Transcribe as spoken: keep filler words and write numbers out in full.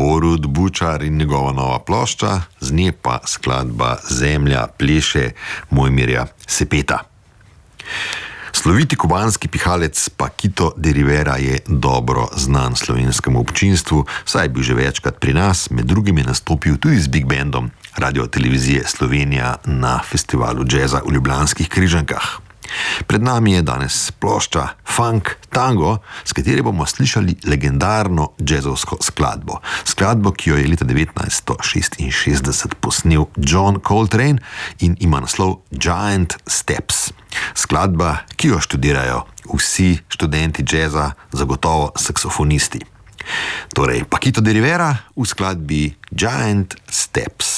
Borut Bučar in njegova nova plošča, z nje pa skladba Zemlja pleše Mojmirja Sepeta. Sloviti kubanski pihalec Paquito de Rivera je dobro znan slovenskemu občinstvu, saj je bil že večkrat pri nas, med drugim je nastopil tudi z Big Bandom Radiotelevizije Slovenija na festivalu džeza v Ljubljanskih Križankah. Pred nami je danes plošča Funk Tango, s katero bomo slišali legendarno džezovsko skladbo. Skladbo, ki jo je leta devetnajststo šestinšestdeset posnel John Coltrane in ima naslov Giant Steps. Skladba, ki jo študirajo vsi študenti džeza, zagotovo saksofonisti. Torej, Paquito de Rivera v skladbi Giant Steps.